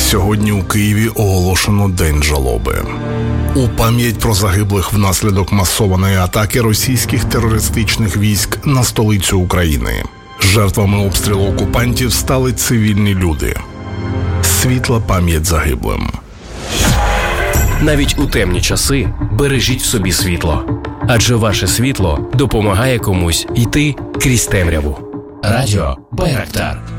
Сьогодні у Києві оголошено День жалоби. У пам'ять про загиблих внаслідок масованої атаки російських терористичних військ на столицю України. Жертвами обстрілу окупантів стали цивільні люди. Світла пам'ять загиблим. Навіть у темні часи бережіть в собі світло. Адже ваше світло допомагає комусь йти крізь темряву. Радіо Байрактар.